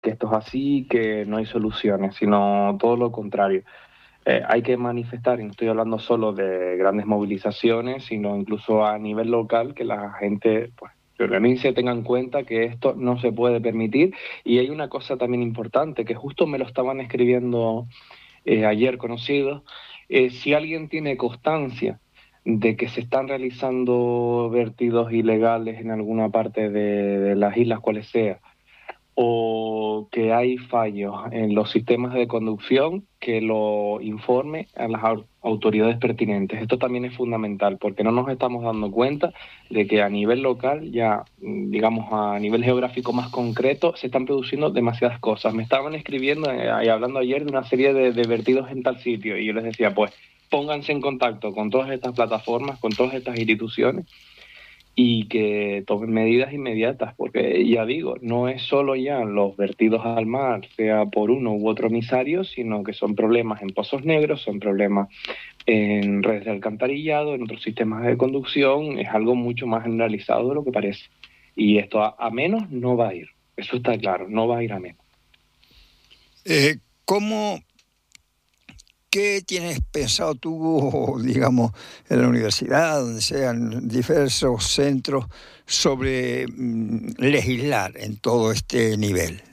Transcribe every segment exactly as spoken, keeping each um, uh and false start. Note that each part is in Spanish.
que esto es así, que no hay soluciones, sino todo lo contrario. Eh, hay que manifestar, y no estoy hablando solo de grandes movilizaciones, sino incluso a nivel local, que la gente pues, se organice, tenga en cuenta que esto no se puede permitir. Y hay una cosa también importante, que justo me lo estaban escribiendo eh, ayer conocidos, eh, si alguien tiene constancia de que se están realizando vertidos ilegales en alguna parte de, de las islas, cuales sea, o que hay fallos en los sistemas de conducción, que lo informe a las au- autoridades pertinentes. Esto también es fundamental porque no nos estamos dando cuenta de que a nivel local, ya mm, digamos a nivel geográfico más concreto, se están produciendo demasiadas cosas. Me estaban escribiendo eh, y hablando ayer de una serie de, de vertidos en tal sitio y yo les decía, pues pónganse en contacto con todas estas plataformas, con todas estas instituciones y que tomen medidas inmediatas, porque ya digo, no es solo ya los vertidos al mar, sea por uno u otro emisario, sino que son problemas en pozos negros, son problemas en redes de alcantarillado, en otros sistemas de conducción, es algo mucho más generalizado de lo que parece. Y esto a, a menos no va a ir, eso está claro, no va a ir a menos. Eh, ¿cómo, ¿Qué tienes pensado tú, digamos, en la universidad, donde sean diversos centros, sobre mm, legislar en todo este nivel?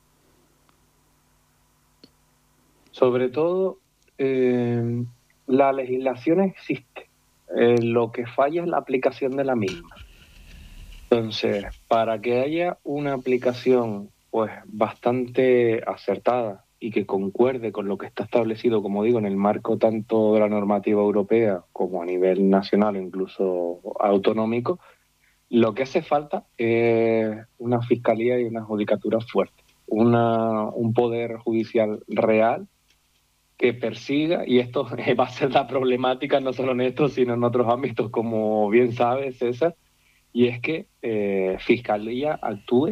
Sobre todo, eh, la legislación existe, eh, lo que falla es la aplicación de la misma. Entonces, para que haya una aplicación pues bastante acertada y que concuerde con lo que está establecido, como digo, en el marco tanto de la normativa europea como a nivel nacional o incluso autonómico, lo que hace falta es una fiscalía y una judicatura fuerte, una, un poder judicial real que persiga, y esto va a ser la problemática no solo en esto, sino en otros ámbitos, como bien sabes, César, y es que eh, Fiscalía actúe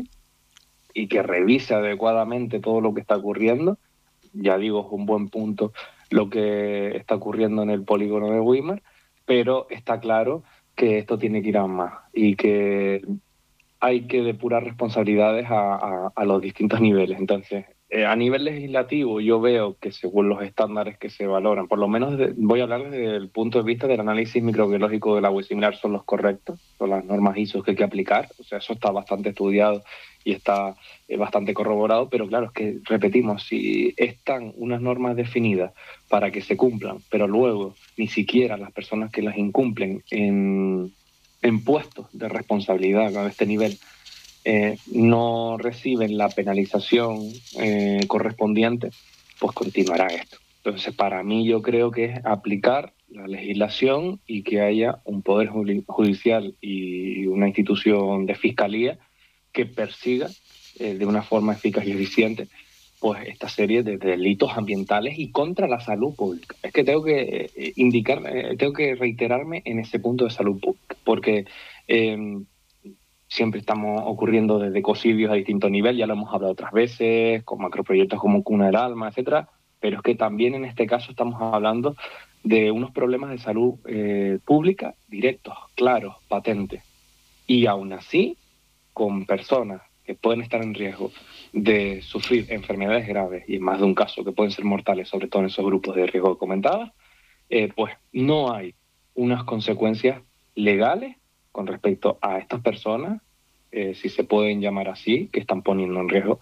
y que revise adecuadamente todo lo que está ocurriendo. Ya digo, es un buen punto lo que está ocurriendo en el polígono de Weimar, pero está claro que esto tiene que ir a más y que hay que depurar responsabilidades a, a, a los distintos niveles. Entonces, eh, a nivel legislativo, yo veo que según los estándares que se valoran, por lo menos de, voy a hablar desde el punto de vista del análisis microbiológico del agua y similar, son los correctos, son las normas I S O que hay que aplicar, o sea, eso está bastante estudiado y está eh, bastante corroborado, pero claro, es que repetimos, si están unas normas definidas para que se cumplan, pero luego ni siquiera las personas que las incumplen en en puestos de responsabilidad a este nivel eh, no reciben la penalización eh, correspondiente, pues continuará esto. Entonces, para mí yo creo que es aplicar la legislación y que haya un poder judicial y una institución de fiscalía que persiga eh, de una forma eficaz y eficiente pues esta serie de delitos ambientales y contra la salud pública. Es que tengo que eh, indicar, eh, tengo que reiterarme en ese punto de salud pública, porque eh, siempre estamos ocurriendo desde ecocidios a distintos niveles, ya lo hemos hablado otras veces, con macroproyectos como Cuna del Alma, etcétera, pero es que también en este caso estamos hablando de unos problemas de salud eh, pública directos, claros, patentes. Y aún así, con personas que pueden estar en riesgo de sufrir enfermedades graves y en más de un caso que pueden ser mortales, sobre todo en esos grupos de riesgo que comentaba, eh, pues no hay unas consecuencias legales con respecto a estas personas, eh, si se pueden llamar así, que están poniendo en riesgo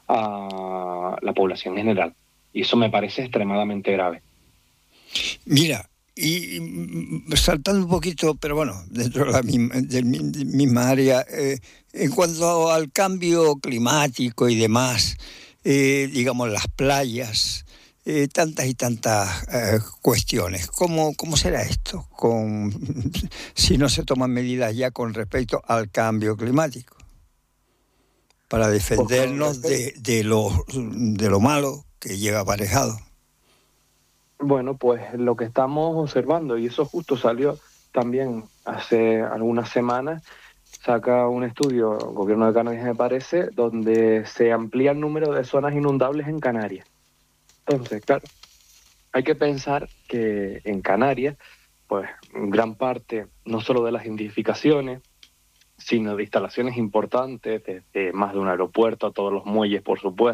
a la población general. Y eso me parece extremadamente grave. Mira, y mm, saltando un poquito, pero bueno, dentro de la misma, del mi- de misma área, eh, en cuanto al cambio climático y demás, eh, digamos las playas, eh, tantas y tantas eh, cuestiones. ¿Cómo, cómo será esto con, si no se toman medidas ya con respecto al cambio climático para Pues con defendernos respecto, de, de lo, de lo malo que lleva aparejado? bueno, pues lo que estamos observando, y eso justo salió también hace algunas semanas, saca un estudio, el gobierno de Canarias me parece, donde se amplía el número de zonas inundables en Canarias. Entonces, claro, hay que pensar que en Canarias, pues gran parte, no solo de las identificaciones, sino de instalaciones importantes, desde más de un aeropuerto a todos los muelles, por supuesto.